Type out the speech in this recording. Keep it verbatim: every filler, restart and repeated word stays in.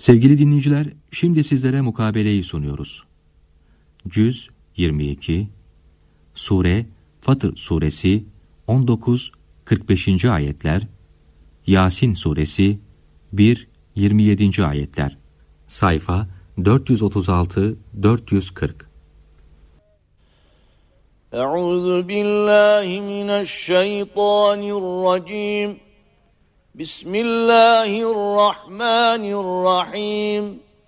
Sevgili dinleyiciler, şimdi sizlere mukabeleyi sunuyoruz. Cüz yirmi iki, Sure Fatır Suresi on dokuz kırk beşinci ayetler, Yasin Suresi bir yirmi yedinci ayetler. Sayfa dört yüz otuz altı dört yüz kırk. Euzu billahi mineşşeytanirracim. Bismillahirrahmanirrahim.